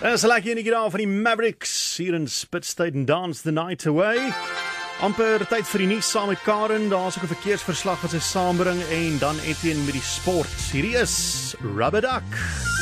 En is 'n lekker enetjie daar van die Mavericks hier in Spitstyd en Dance the Night Away. Amper tyd vir die nuus saam met Karen. Daar's ook 'n verkeersverslag wat sy saambring en dan Etienne met die sport. Hierdie is Rubber Duck.